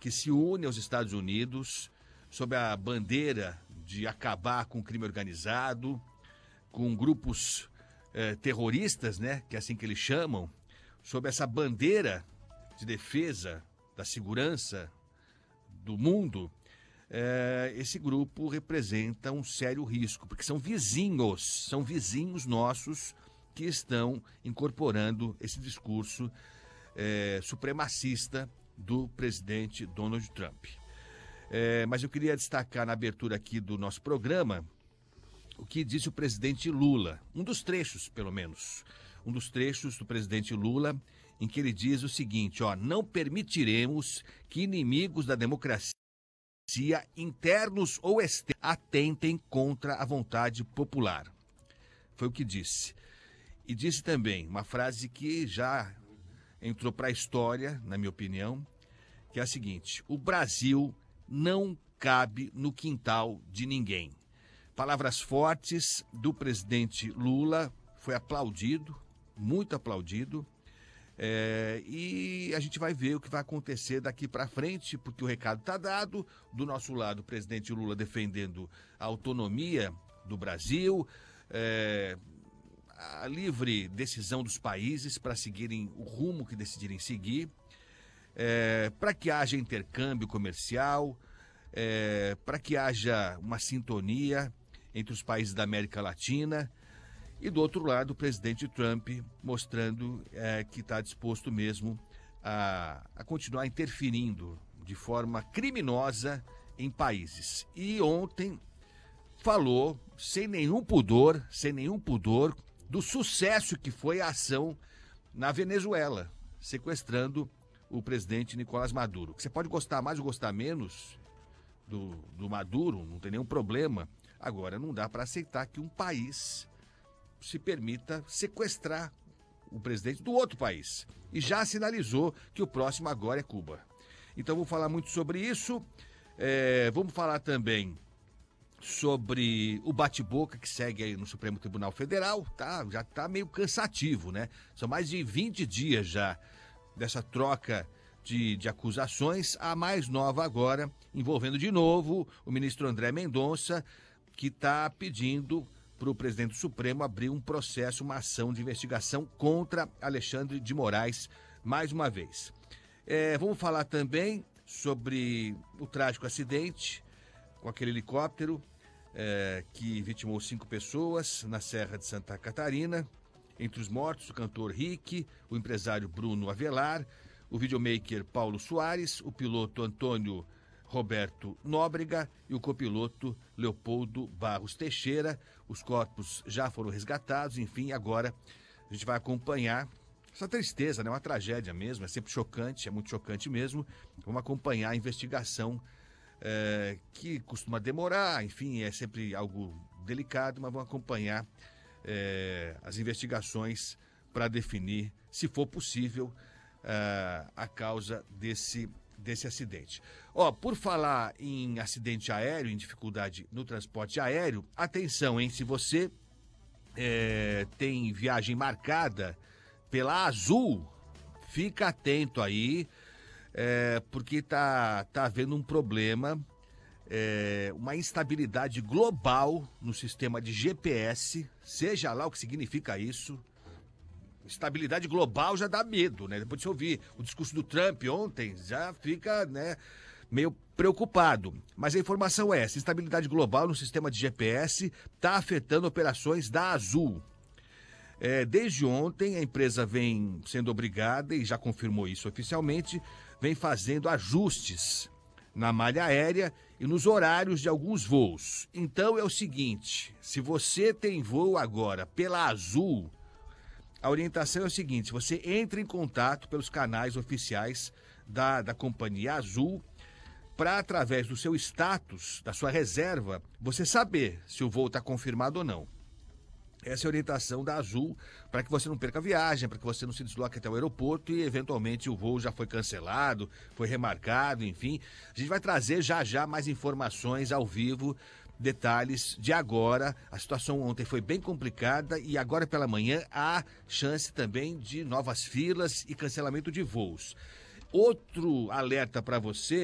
que se une aos Estados Unidos sob a bandeira de acabar com o crime organizado, com grupos terroristas, né, que é assim que eles chamam, sob essa bandeira de defesa da segurança do mundo. Esse grupo representa um sério risco, porque são vizinhos nossos que estão incorporando esse discurso supremacista do presidente Donald Trump. Mas eu queria destacar na abertura aqui do nosso programa o que disse o presidente Lula, um dos trechos, pelo menos, um dos trechos do presidente Lula, em que ele diz o seguinte, não permitiremos que inimigos da democracia, internos ou externos, atentem contra a vontade popular. Foi o que disse. E disse também uma frase que já entrou para a história, na minha opinião, que é a seguinte: o Brasil não cabe no quintal de ninguém. Palavras fortes do presidente Lula, foi aplaudido, muito aplaudido, e a gente vai ver o que vai acontecer daqui para frente, porque o recado está dado. Do nosso lado, o presidente Lula defendendo a autonomia do Brasil, a livre decisão dos países para seguirem o rumo que decidirem seguir, para que haja intercâmbio comercial, para que haja uma sintonia entre os países da América Latina. E do outro lado, o presidente Trump mostrando que está disposto mesmo a continuar interferindo de forma criminosa em países. E ontem falou sem nenhum pudor, do sucesso que foi a ação na Venezuela, sequestrando o presidente Nicolás Maduro. Você pode gostar mais ou gostar menos do Maduro, não tem nenhum problema. Agora, não dá para aceitar que um país se permita sequestrar o presidente do outro país. E já sinalizou que o próximo agora é Cuba. Então, vamos falar muito sobre isso. Vamos falar também sobre o bate-boca que segue aí no Supremo Tribunal Federal. Já está meio cansativo, né? São mais de 20 dias já dessa troca de acusações. A mais nova agora, envolvendo de novo o ministro André Mendonça, que está pedindo para o presidente do Supremo abrir um processo, uma ação de investigação contra Alexandre de Moraes, mais uma vez. Vamos falar também sobre o trágico acidente com aquele helicóptero que vitimou 5 pessoas na Serra de Santa Catarina. Entre os mortos, o cantor Rick, o empresário Bruno Avelar, o videomaker Paulo Soares, o piloto Antônio Roberto Nóbrega e o copiloto Leopoldo Barros Teixeira. Os corpos já foram resgatados, enfim, agora a gente vai acompanhar essa tristeza, né? Uma tragédia mesmo, é sempre chocante, é muito chocante mesmo. Vamos acompanhar a investigação que costuma demorar, enfim, é sempre algo delicado, mas vamos acompanhar as investigações para definir, se for possível, a causa desse acidente. Por falar em acidente aéreo, em dificuldade no transporte aéreo, atenção, hein? Se você tem viagem marcada pela Azul, fica atento aí, porque tá havendo um problema, uma instabilidade global no sistema de GPS, seja lá o que significa isso. Estabilidade global já dá medo, né? Depois de você ouvir o discurso do Trump ontem, já fica, né, meio preocupado. Mas a informação é essa: instabilidade global no sistema de GPS está afetando operações da Azul. Desde ontem, a empresa vem sendo obrigada, e já confirmou isso oficialmente, vem fazendo ajustes na malha aérea e nos horários de alguns voos. Então é o seguinte: se você tem voo agora pela Azul, a orientação é o seguinte: você entra em contato pelos canais oficiais da companhia Azul para, através do seu status, da sua reserva, você saber se o voo está confirmado ou não. Essa é a orientação da Azul, para que você não perca a viagem, para que você não se desloque até o aeroporto e, eventualmente, o voo já foi cancelado, foi remarcado, enfim. A gente vai trazer já mais informações ao vivo, detalhes de agora. A situação ontem foi bem complicada e agora pela manhã há chance também de novas filas e cancelamento de voos. Outro alerta para você